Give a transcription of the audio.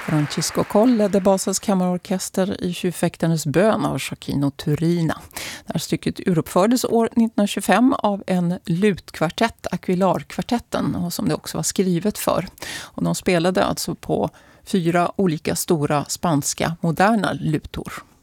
Francisco Coll ledde Basels kammarorkester i Tjuvfäktarens bön av Gioacchino Turina. Det här stycket uruppfördes år 1925 av en lutkvartett, Aquilarkvartetten, och som det också var skrivet för. Och de spelade alltså på 4 olika stora spanska moderna lutor.